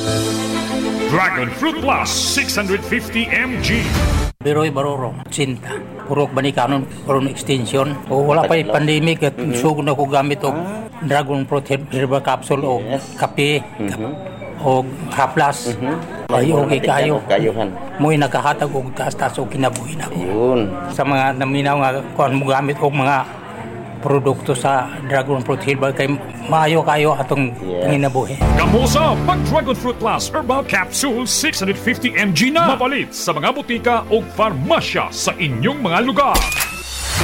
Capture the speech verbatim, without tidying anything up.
Dragon Fruit Plus six hundred fifty milligrams. Biroy Barorong, Sinta. Purok Banikanon, Coron Extension. O wala pa yung pandemic at mm-hmm. sugod na ko gamit o Dragon Fruit Herbal Capsule o yes. kape mm-hmm. o haplas. Mm-hmm. Ay, okay kayo. Mo'y nakahatag o taas-taas o kinabuhi na ko. Yun. Sa mga naminaw nga kuhan mo gamit o mga produkto sa Dragon Fruit Herbal kay maayo kayo atong yes. kinabuhi. Kamusa pag Dragon Fruit Plus Herbal Capsule six hundred fifty milligrams na mapalit sa mga butika o farmasya sa inyong mga lugar.